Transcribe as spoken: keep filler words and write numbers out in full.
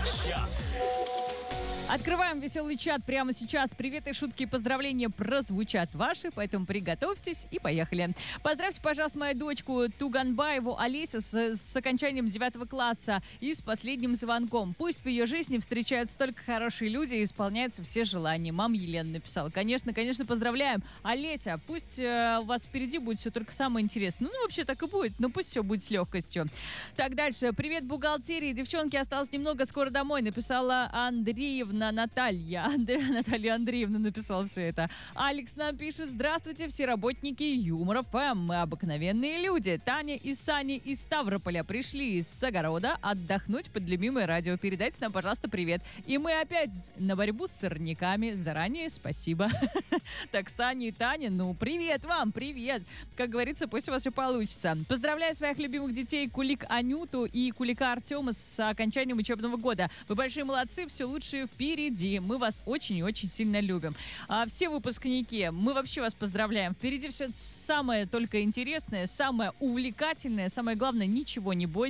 чат. Открываем веселый чат прямо сейчас. Приветы, шутки и поздравления прозвучат ваши, поэтому приготовьтесь и поехали. Поздравьте, пожалуйста, мою дочку Туганбаеву Олесю с, с окончанием девятого класса и с последним звонком. Пусть в ее жизни встречаются только хорошие люди и исполняются все желания. Мама Елена написала. Конечно, конечно, поздравляем. Олеся, пусть э, у вас впереди будет все только самое интересное. Ну, вообще так и будет, но пусть все будет с легкостью. Так, дальше. Привет, бухгалтерии. Девчонки, осталось немного, скоро домой. Написала Андреевна Наталья. Андре... Наталья Андреевна написала все это. Алекс нам пишет: здравствуйте, все работники Юмор эф эм. Мы обыкновенные люди. Таня и Саня из Ставрополя пришли из огорода отдохнуть под любимое радио. Передайте нам, пожалуйста, привет. И мы опять на борьбу с сорняками. Заранее спасибо. Так, Саня и Таня, ну, привет вам, привет. Как говорится, пусть у вас все получится. Поздравляю своих любимых детей Кулик Анюту и Кулика Артема с окончанием учебного года. Вы большие молодцы, все лучшее впереди. Мы вас очень и очень сильно любим. А все выпускники, мы вообще вас поздравляем. Впереди все самое только интересное, самое увлекательное, самое главное, ничего не бойтесь.